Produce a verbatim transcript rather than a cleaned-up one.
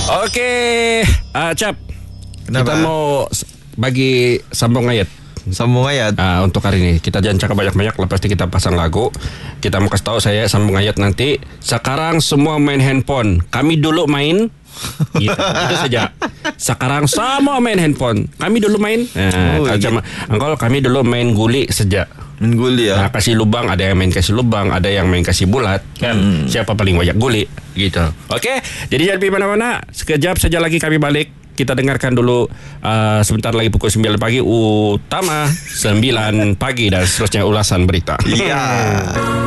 Okey, uh, Cap. Kenapa? Kita mau bagi sambung ayat. Sambung ayat. Uh, untuk hari ini kita jangan cakap banyak-banyak. Lepas itu kita pasang lagu. Kita mau kasih tahu saya sambung ayat nanti. Sekarang semua main handphone. Kami dulu main. Gitu, itu saja. Sekarang semua main handphone. Kami dulu main. Nah, oh, macam angkol kami dulu main guli sejak. Main guli ya. Nah, kasih lubang, ada yang main kasih lubang, ada yang main kasih bulat kan. Hmm. Siapa paling banyak guli gitu. Okey, jadi jangan pergi mana-mana. Sekejap saja lagi kami balik. Kita dengarkan dulu uh, sebentar lagi pukul sembilan pagi Utama sembilan pagi dan seterusnya ulasan berita. Iya.